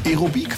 Aerobik.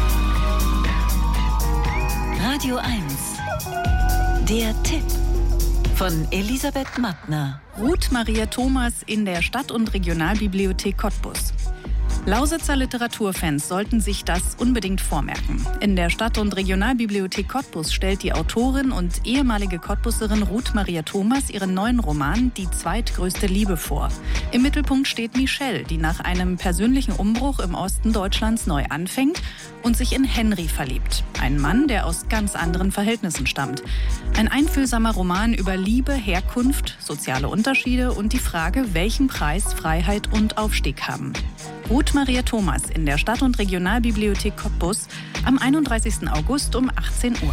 Radio 1. Der Tipp von Elisabeth Mattner. Ruth Maria Thomas in der Stadt- und Regionalbibliothek Cottbus. Lausitzer Literaturfans sollten sich das unbedingt vormerken. In der Stadt- und Regionalbibliothek Cottbus stellt die Autorin und ehemalige Cottbuserin Ruth Maria Thomas ihren neuen Roman Die zweitgrößte Liebe vor. Im Mittelpunkt steht Michelle, die nach einem persönlichen Umbruch im Osten Deutschlands neu anfängt und sich in Henry verliebt. Ein Mann, der aus ganz anderen Verhältnissen stammt. Ein einfühlsamer Roman über Liebe, Herkunft, soziale Unterschiede und die Frage, welchen Preis Freiheit und Aufstieg haben. Ruth Maria Thomas in der Stadt- und Regionalbibliothek Cottbus am 31. August um 18 Uhr.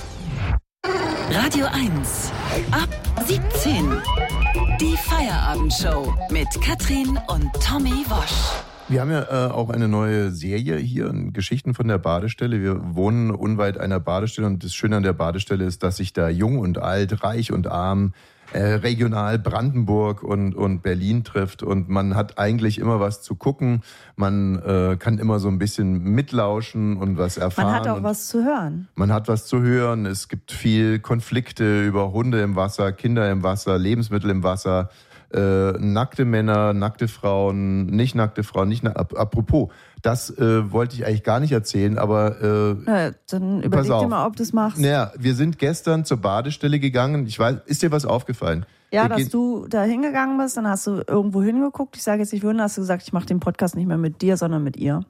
Radio 1. Ab 17. Die Feierabendshow mit Katrin und Tommy Wosch. Wir haben ja auch eine neue Serie hier, Geschichten von der Badestelle. Wir wohnen unweit einer Badestelle und das Schöne an der Badestelle ist, dass sich da jung und alt, reich und arm, regional Brandenburg und Berlin trifft und man hat eigentlich immer was zu gucken. Man kann immer so ein bisschen mitlauschen und was erfahren. Man hat auch was zu hören. Man hat was zu hören. Es gibt viel Konflikte über Hunde im Wasser, Kinder im Wasser, Lebensmittel im Wasser. Nackte Männer, nackte Frauen, nicht nackte Frauen, apropos, das wollte ich eigentlich gar nicht erzählen, aber dann überleg dir mal, ob du es machst. Naja, wir sind gestern zur Badestelle gegangen. Ich weiß, ist dir was aufgefallen? Ja, dass du da hingegangen bist, dann hast du irgendwo hingeguckt. Ich sage jetzt nicht wohin, hast du gesagt, ich mache den Podcast nicht mehr mit dir, sondern mit ihr.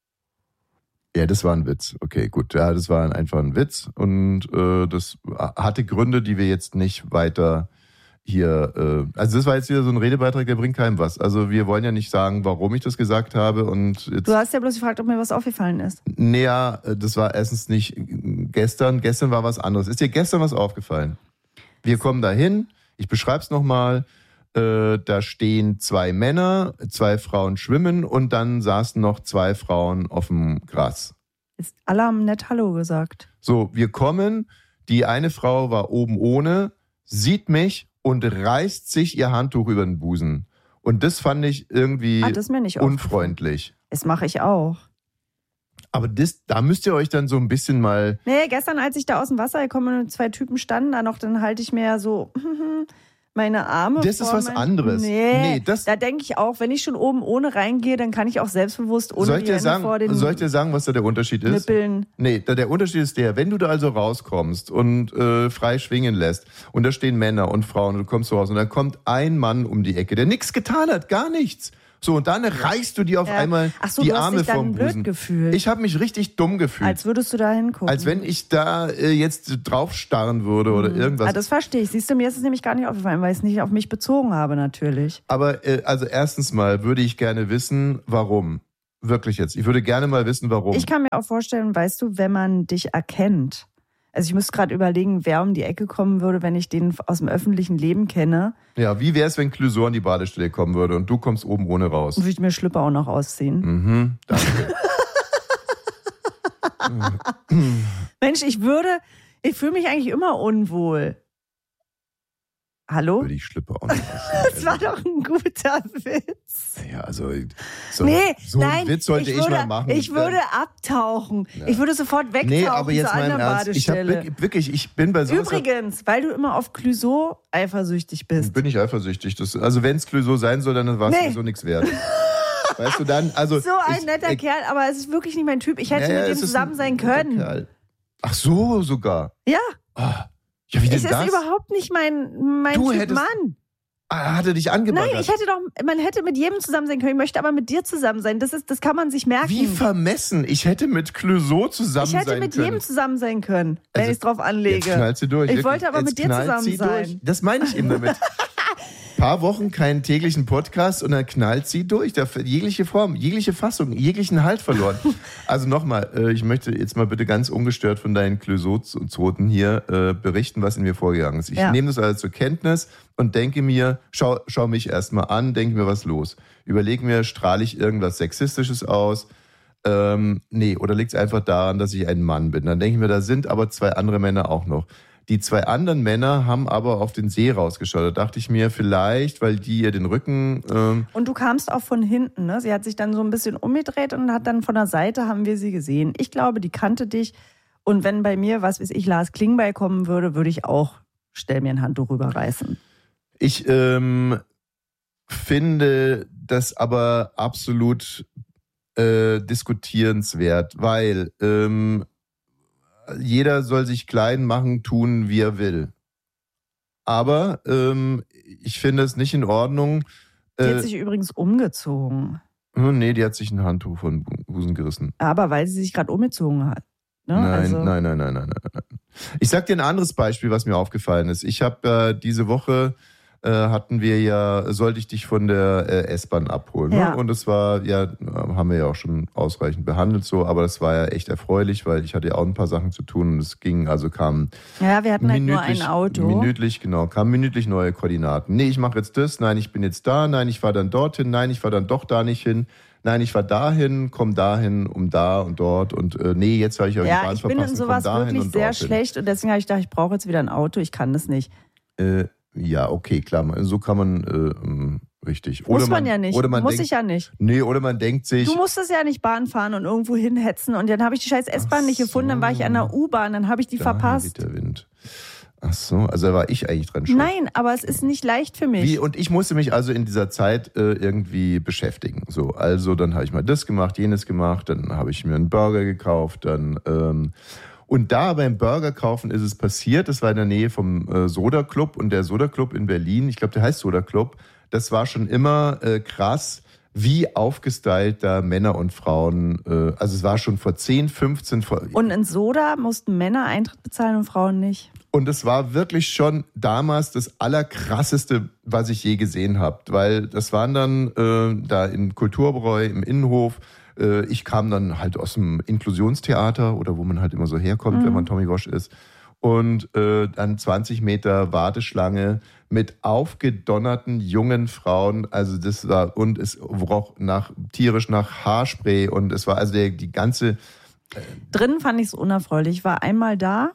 Ja, das war ein Witz. Okay, gut. Ja, das war einfach ein Witz und das hatte Gründe, die wir jetzt nicht weiter hier, also das war jetzt wieder so ein Redebeitrag, der bringt keinem was. Also wir wollen ja nicht sagen, warum ich das gesagt habe und jetzt. Du hast ja bloß gefragt, ob mir was aufgefallen ist. Naja, das war erstens nicht gestern. Gestern war was anderes. Ist dir gestern was aufgefallen? Wir kommen da hin, ich beschreib's nochmal, da stehen 2 Männer, 2 Frauen schwimmen und dann saßen noch 2 Frauen auf dem Gras. Ist alle haben nett Hallo gesagt. So, wir kommen, die eine Frau war oben ohne, sieht mich und reißt sich ihr Handtuch über den Busen. Und das fand ich irgendwie unfreundlich. Das mache ich auch. Aber da müsst ihr euch dann so ein bisschen mal... Nee, gestern, als ich da aus dem Wasser gekommen und 2 Typen standen da noch, dann halte ich mir ja so meine Arme Das ist was anderes. Nee, da denke ich auch, wenn ich schon oben ohne reingehe, dann kann ich auch selbstbewusst ohne die Hände vor den Soll ich dir sagen, was da der Unterschied ist? Nippeln. Nee, der Unterschied ist der, wenn du da also rauskommst und frei schwingen lässt und da stehen Männer und Frauen und du kommst so raus und dann kommt ein Mann um die Ecke, der nichts getan hat, gar nichts. So, und dann reißt du dir auf einmal die Arme vom Busen. Blöd gefühlt. Ich habe mich richtig dumm gefühlt. Als würdest du da hingucken. Als wenn ich da jetzt drauf starren würde oder irgendwas. Das verstehe ich. Siehst du, mir ist es nämlich gar nicht aufgefallen, weil ich es nicht auf mich bezogen habe natürlich. Aber also erstens mal würde ich gerne wissen, warum. Wirklich jetzt. Ich würde gerne mal wissen, warum. Ich kann mir auch vorstellen, weißt du, wenn man dich erkennt. Also ich müsste gerade überlegen, wer um die Ecke kommen würde, wenn ich den aus dem öffentlichen Leben kenne. Ja, wie wäre es, wenn Clouseau an die Badestelle kommen würde und du kommst oben ohne raus? Würde ich mir Schlüpper auch noch ausziehen. Danke. Mensch, ich fühle mich eigentlich immer unwohl. Hallo? Würde ich Schlüpper auch noch ausziehen. Das war doch ein guter Witz. Ja, also so einen Witz sollte ich mal machen. Ich würde abtauchen. Ja. Ich würde sofort wegtauchen. Nee, aber jetzt mal im Ernst. Ich bin bei sowas. Übrigens, weil du immer auf Clouseau eifersüchtig bist. Bin ich eifersüchtig. Also wenn es Clouseau sein soll, dann war es sowieso nichts wert. Weißt du dann, also. So ein netter Kerl, aber es ist wirklich nicht mein Typ. Ich hätte mit ihm zusammen sein können. Kerl. Ach so, sogar. Ja. Ja, wie denn das? Es ist überhaupt nicht mein Typ Mann. Hat er dich angebaggert? Nein, man hätte mit jedem zusammen sein können. Ich möchte aber mit dir zusammen sein. Das kann man sich merken. Wie vermessen. Ich hätte mit Clouseau zusammen sein können. Ich hätte mit jedem zusammen sein können, wenn ich es drauf anlege. Jetzt knallt sie durch. Ich wollte aber mit dir zusammen sein. Das meine ich eben damit. Paar Wochen keinen täglichen Podcast und dann knallt sie durch. Jegliche Form, jegliche Fassung, jeglichen Halt verloren. Also nochmal, ich möchte jetzt mal bitte ganz ungestört von deinen Clouseau-Zoten hier berichten, was in mir vorgegangen ist. Ich nehme das also zur Kenntnis und denke mir, schau mich erstmal an, denke mir, was los. Überlege mir, strahle ich irgendwas Sexistisches aus? Nee, oder liegt es einfach daran, dass ich ein Mann bin? Dann denke ich mir, da sind aber 2 andere Männer auch noch. Die 2 anderen Männer haben aber auf den See rausgeschaut. Da dachte ich mir vielleicht, weil die ihr den Rücken... Und du kamst auch von hinten, ne? Sie hat sich dann so ein bisschen umgedreht und hat dann von der Seite, haben wir sie gesehen. Ich glaube, die kannte dich. Und wenn bei mir, was weiß ich, Lars Klingbeil kommen würde, würde ich auch, stell mir ein Handtuch rüberreißen. Ich finde das aber absolut diskutierenswert, weil jeder soll sich klein machen, tun, wie er will. Aber ich finde es nicht in Ordnung. Die hat sich übrigens umgezogen. Nee, die hat sich ein Handtuch von Busen gerissen. Aber weil sie sich gerade umgezogen hat. Ne? Nein. Ich sag dir ein anderes Beispiel, was mir aufgefallen ist. Ich habe diese Woche sollte ich dich von der S-Bahn abholen. Ja. Ne? Und das war, haben wir ja auch schon ausreichend behandelt so, aber das war ja echt erfreulich, weil ich hatte ja auch ein paar Sachen zu tun und es kam ja, wir hatten halt nur ein Auto. Kamen minütlich neue Koordinaten. Nee, ich mache jetzt das, nein, ich bin jetzt da, nein, ich fahre dann dorthin, nein, ich fahre dann doch da nicht hin. Nein, ich fahre dahin, komm dahin, um da und dort und nee, jetzt habe ich auch die Bahn verpasst. Ja, ich bin in sowas wirklich sehr schlecht und deswegen habe ich gedacht, ich brauche jetzt wieder ein Auto, ich kann das nicht. Ja, okay, klar, so kann man, richtig. Muss man ja nicht, muss ich ja nicht. Nee, oder man denkt sich... Du musstest ja nicht Bahn fahren und irgendwo hinhetzen und dann habe ich die scheiß S-Bahn nicht gefunden, dann war ich an der U-Bahn, dann habe ich die verpasst. Der Wind. Ach so, also da war ich eigentlich dran schuld. Nein, aber es ist nicht leicht für mich. Und ich musste mich also in dieser Zeit irgendwie beschäftigen. So, also dann habe ich mal das gemacht, jenes gemacht, dann habe ich mir einen Burger gekauft, dann... Und da beim Burger kaufen ist es passiert, das war in der Nähe vom Soda Club und der Soda Club in Berlin, ich glaube, der heißt Soda Club, das war schon immer krass, wie aufgestylt da Männer und Frauen, also es war schon vor 10, 15... Und in Soda mussten Männer Eintritt bezahlen und Frauen nicht? Und es war wirklich schon damals das Allerkrasseste, was ich je gesehen habe, weil das waren dann da in Kulturbräu im Innenhof. Ich kam dann halt aus dem Inklusionstheater oder wo man halt immer so herkommt, wenn man Tommy Wosch ist. Und dann 20 Meter Warteschlange mit aufgedonnerten jungen Frauen. Also das war, und es roch tierisch nach Haarspray und es war also die ganze... Drinnen fand ich es unerfreulich. Ich war einmal da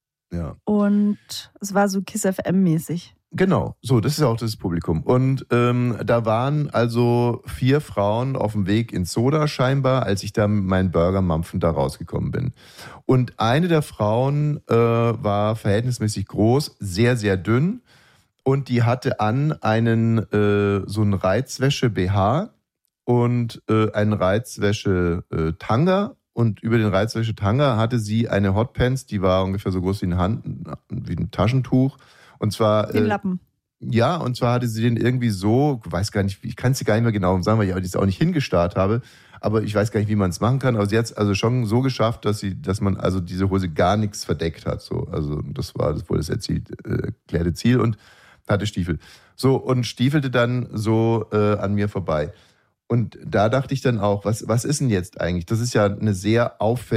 und es war so Kiss FM-mäßig. Genau, so, das ist auch das Publikum. Und da waren also 4 Frauen auf dem Weg ins Soda scheinbar, als ich da mit meinen Burger-Mampfen da rausgekommen bin. Und eine der Frauen war verhältnismäßig groß, sehr, sehr dünn. Und die hatte an so einen Reizwäsche-BH und einen Reizwäsche-Tanga. Und über den Reizwäsche-Tanga hatte sie eine Hotpants, die war ungefähr so groß wie ein Taschentuch. Und zwar... Den Lappen. Ja, und zwar hatte sie den irgendwie so, weiß gar nicht, ich kann es dir gar nicht mehr genau sagen, weil ich das auch nicht hingestarrt habe, aber ich weiß gar nicht, wie man es machen kann. Aber sie hat es also schon so geschafft, dass man also diese Hose gar nichts verdeckt hat. So. Also das war wohl das erklärte Ziel und hatte Stiefel. So, und stiefelte dann so an mir vorbei. Und da dachte ich dann auch, was ist denn jetzt eigentlich? Das ist ja eine sehr auffällige